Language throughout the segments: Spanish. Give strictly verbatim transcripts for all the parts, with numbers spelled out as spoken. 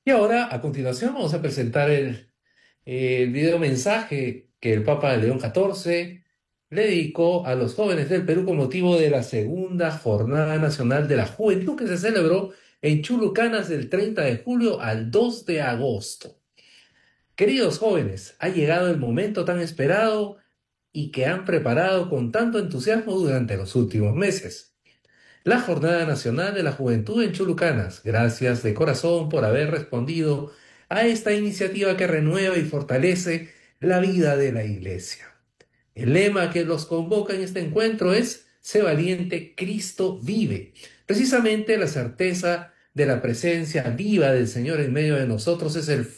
Y ahora, a continuación, vamos a presentar el, el video mensaje que el Papa León catorce le dedicó a los jóvenes del Perú con motivo de la segunda Jornada Nacional de la Juventud que se celebró en Chulucanas del treinta de julio al dos de agosto. Queridos jóvenes, ha llegado el momento tan esperado y que han preparado con tanto entusiasmo durante los últimos meses. La Jornada Nacional de la Juventud en Chulucanas. Gracias de corazón por haber respondido a esta iniciativa que renueva y fortalece la vida de la Iglesia. El lema que los convoca en este encuentro es: Sé valiente, Cristo vive. Precisamente la certeza de la presencia viva del Señor en medio de nosotros es el,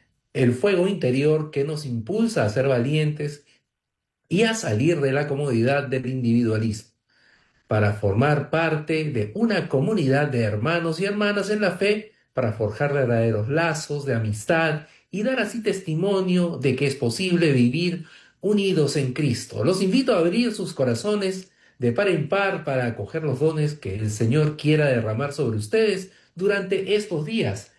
el fuego interior que nos impulsa a ser valientes y a salir de la comodidad del individualismo para formar parte de una comunidad de hermanos y hermanas en la fe, para forjar verdaderos lazos de amistad y dar así testimonio de que es posible vivir unidos en Cristo. Los invito a abrir sus corazones de par en par para acoger los dones que el Señor quiera derramar sobre ustedes durante estos días.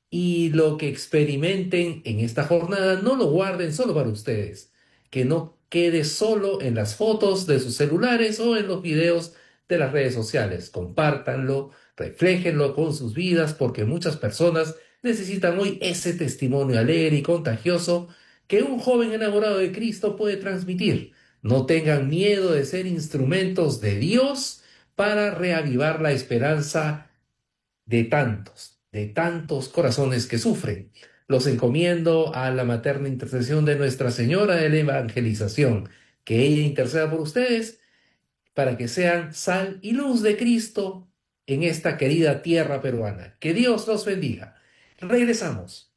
Y lo que experimenten en esta jornada no lo guarden solo para ustedes, que no quede solo en las fotos de sus celulares o en los videos de las redes sociales. Compártanlo, refléjenlo con sus vidas, porque muchas personas necesitan hoy ese testimonio alegre y contagioso que un joven enamorado de Cristo puede transmitir. No tengan miedo de ser instrumentos de Dios para reavivar la esperanza de tantos, de tantos corazones que sufren. Los encomiendo a la materna intercesión de Nuestra Señora de la Evangelización, que ella interceda por ustedes para que sean sal y luz de Cristo en esta querida tierra peruana. Que Dios los bendiga. Regresamos.